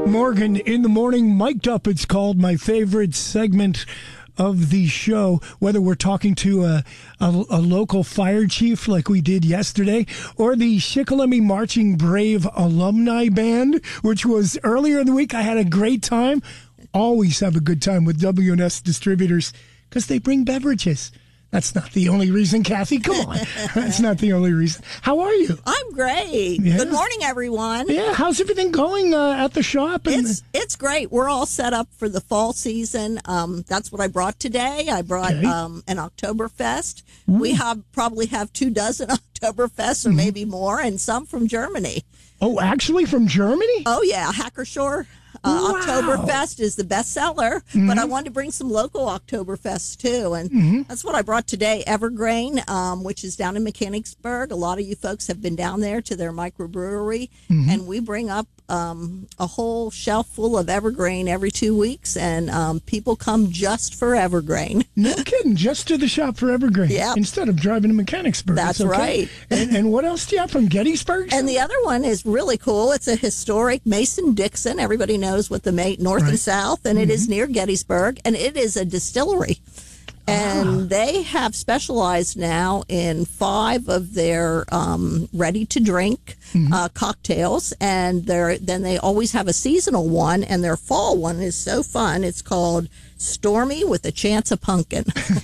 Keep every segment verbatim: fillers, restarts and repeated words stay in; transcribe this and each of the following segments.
Morgan in the morning, mic'd up. It's called my favorite segment of the show, whether we're talking to a, a, a local fire chief like we did yesterday, or the Shikellamy Marching Brave Alumni Band, which was earlier in the week. I had a great time. Always have a good time with W N S Distributors because they bring beverages. That's not the only reason, Kathy. Come on. That's not the only reason. How are you? I'm great. Yeah. Good morning, everyone. Yeah, how's everything going uh, at the shop? And it's it's great. We're all set up for the fall season. Um, that's what I brought today. I brought okay. um, an Oktoberfest. Mm. We have probably have two dozen Oktoberfests or mm. maybe more, and some from Germany. Oh, actually from Germany? Oh, yeah. Hackershore. Uh, wow. Oktoberfest is the best seller, mm-hmm. but I wanted to bring some local Oktoberfests too, and mm-hmm. that's what I brought today. Evergrain, um, which is down in Mechanicsburg. A lot of you folks have been down there to their microbrewery, mm-hmm. and we bring up um, a whole shelf full of Evergrain every two weeks, and um, people come just for Evergrain. No kidding, just to the shop for Evergrain. Yeah, instead of driving to Mechanicsburg. That's okay. right. and, and what else do you have from Gettysburg? And the other one is really cool. It's a historic Mason-Dixon. Everybody knows what the Ma- North right. and South, and mm-hmm. it is near Gettysburg, and it is a distillery. And ah. they have specialized now in five of their um, ready-to-drink mm-hmm. uh, cocktails, and they're, then they always have a seasonal one, and their fall one is so fun. It's called Stormy with a Chance of Pumpkin.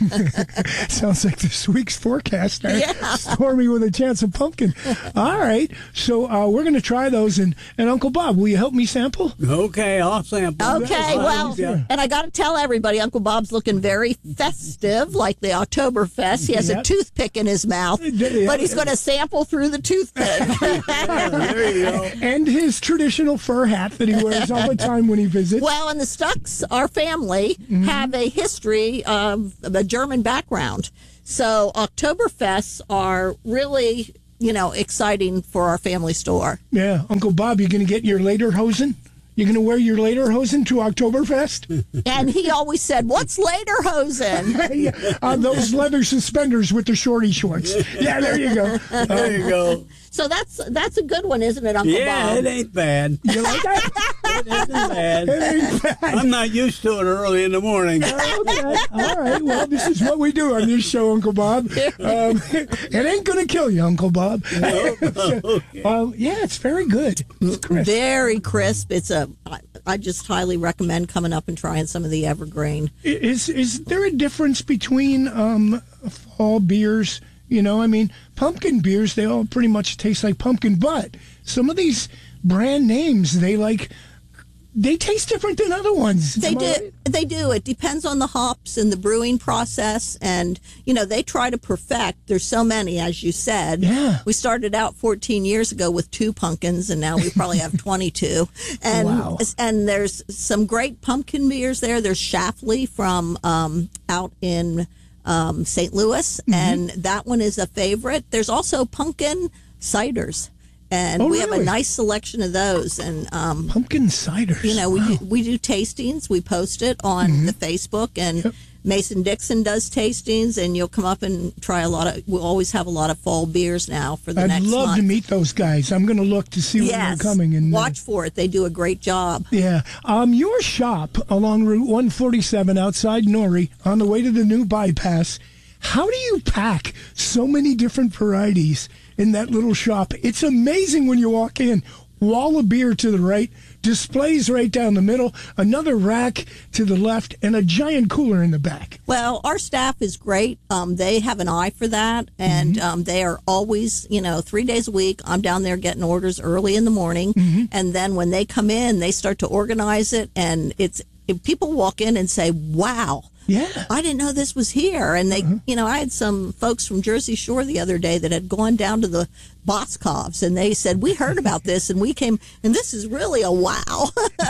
Sounds like this week's forecast. Right? Yeah. Stormy with a Chance of Pumpkin. All right. So uh, we're going to try those. And, and Uncle Bob, will you help me sample? Okay, I'll sample. Okay, well, yeah. and I got to tell everybody, Uncle Bob's looking very festive, like the Oktoberfest. He has yep. a toothpick in his mouth, yeah. but he's going to sample through the toothpick. Yeah, there you go. And his traditional fur hat that he wears all the time when he visits. Well, and the Stucks, our family, mm-hmm. have a history of a German background. So Oktoberfests are really, you know, exciting for our family store. Yeah. Uncle Bob, you going to get your lederhosen? You're going to wear your lederhosen to Oktoberfest? And he always said, what's lederhosen? yeah, uh, those leather suspenders with the shorty shorts. Yeah, there you go. There you go. So that's that's a good one, isn't it, Uncle yeah, Bob? Yeah, it ain't bad. You like that? It isn't bad. It ain't bad. I'm not used to it early in the morning. Okay. All right. Well, this is what we do on this show, Uncle Bob. Um, it ain't going to kill you, Uncle Bob. No, okay. um, yeah, it's very good. It's crisp. Very crisp. It's a. I, I just highly recommend coming up and trying some of the Evergrain. Is is there a difference between um, fall beers? You know, I mean, pumpkin beers, they all pretty much taste like pumpkin, but some of these brand names, they like, they taste different than other ones. They Am do. I right? They do. It depends on the hops and the brewing process. And, you know, they try to perfect. There's so many, as you said. Yeah. We started out fourteen years ago with two pumpkins, and now we probably have twenty-two. And, wow. and there's some great pumpkin beers there. There's Schlafly from um, out in Um, Saint Louis, mm-hmm. and that one is a favorite. There's also pumpkin ciders, and oh, we really? have a nice selection of those. And um, pumpkin ciders, you know, we wow. do, we do tastings. We post it on mm-hmm. the Facebook, and yep. Mason Dixon does tastings, and you'll come up and try a lot of. We'll always have a lot of fall beers now for the I'd next month. I'd love to meet those guys. I'm going to look to see when yes. they're coming. And watch uh, for it. They do a great job. Yeah. Um, your shop along Route one forty-seven outside Norrie on the way to the new bypass. How do you pack so many different varieties in that little shop? It's amazing when you walk in. Wall of beer to the right, displays right down the middle, another rack to the left, and a giant cooler in the back. Well, our staff is great. Um, they have an eye for that, and mm-hmm. um, they are always, you know, three days a week. I'm down there getting orders early in the morning, mm-hmm. and then when they come in, they start to organize it, and it's if people walk in and say, wow. Yeah. I didn't know this was here. And they, uh-huh. you know, I had some folks from Jersey Shore the other day that had gone down to the Boscovs, and they said, we heard about this, and we came, and this is really a wow.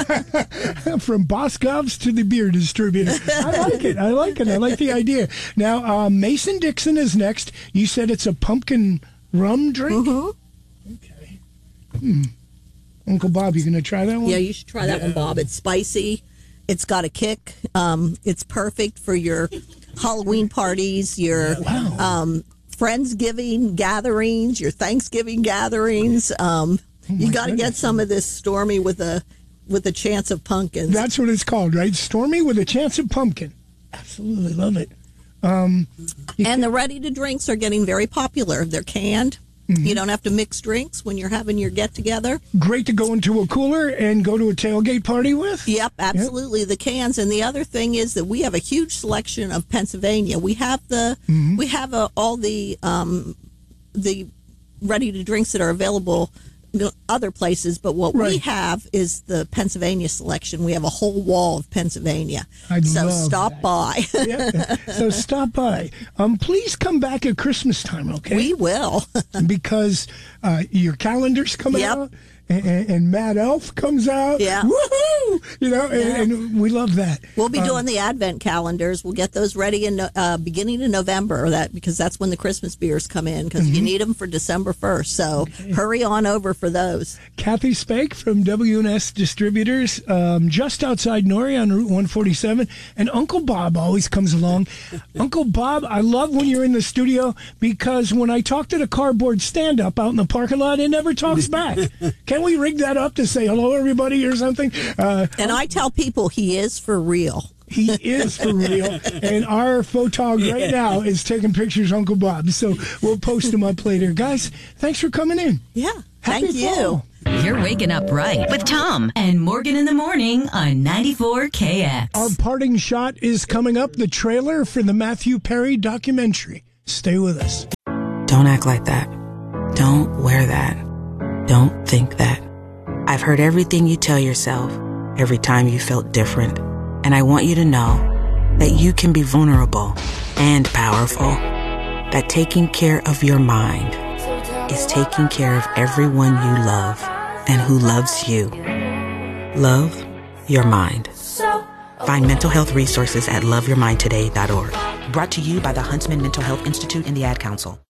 From Boscovs to the beer distributor. I like it. I like it. I like the idea. Now, uh, Mason Dixon is next. You said it's a pumpkin rum drink? Mm-hmm. Okay. Hmm. Uncle Bob, you going to try that one? Yeah, you should try that yeah. one, Bob. It's spicy. It's got a kick. Um, it's perfect for your Halloween parties, your wow. um, Friendsgiving gatherings, your Thanksgiving gatherings. Um, oh you got to goodness. get some of this Stormy with a with a chance of pumpkins. That's what it's called, right? Stormy with a chance of pumpkin. Absolutely love it. Um, and the ready-to-drinks are getting very popular. They're canned. Mm-hmm. You don't have to mix drinks when you're having your get-together. Great to go into a cooler and go to a tailgate party with. Yep, absolutely. Yep. The cans. And the other thing is that we have a huge selection of Pennsylvania. We have the mm-hmm. we have uh, all the um, the ready-to-drinks that are available other places, but what right. we have is the Pennsylvania selection. We have a whole wall of Pennsylvania. I'd so love stop that. by. Yeah. So stop by. Um, please come back at Christmas time, okay? We will. Because uh, your calendar's coming yep. out. And, and Mad Elf comes out. Yeah. Woohoo! You know, yeah. and, and we love that. We'll be um, doing the Advent calendars. We'll get those ready in uh, beginning of November, that because that's when the Christmas beers come in, because mm-hmm. you need them for December first. So okay. hurry on over for those. Kathy Spake from W and S Distributors, um, just outside Nori on Route one forty-seven. And Uncle Bob always comes along. Uncle Bob, I love when you're in the studio, because when I talk to the cardboard stand-up out in the parking lot, it never talks back. Can we rig that up to say hello, everybody, or something? Uh, and I tell people he is for real. He is for real. And our photog right yeah. now is taking pictures of Uncle Bob. So we'll post them up later. Guys, thanks for coming in. Yeah. Happy Thank fall. you. You're waking up right with Tom and Morgan in the morning on ninety-four K X. Our parting shot is coming up, the trailer for the Matthew Perry documentary. Stay with us. Don't act like that. Don't wear that. Don't think that. I've heard everything you tell yourself every time you felt different. And I want you to know that you can be vulnerable and powerful. That taking care of your mind is taking care of everyone you love and who loves you. Love your mind. Find mental health resources at love your mind today dot org. Brought to you by the Huntsman Mental Health Institute and the Ad Council.